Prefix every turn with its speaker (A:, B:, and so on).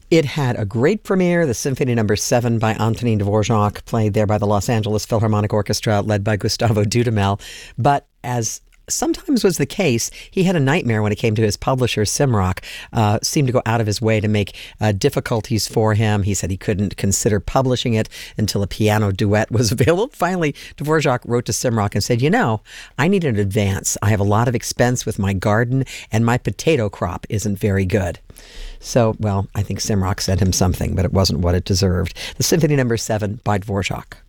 A: It had a great premiere, the Symphony Number 7 by Antonin Dvorak, played there by the Los Angeles Philharmonic Orchestra, led by Gustavo Dudamel. But as sometimes was the case, he had a nightmare when it came to his publisher, Simrock. Seemed to go out of his way to make difficulties for him. He said he couldn't consider publishing it until a piano duet was available. Finally, Dvorak wrote to Simrock and said, I need an advance. I have a lot of expense with my garden, and my potato crop isn't very good. So, I think Simrock sent him something, but it wasn't what it deserved. The Symphony Number 7 by Dvorak.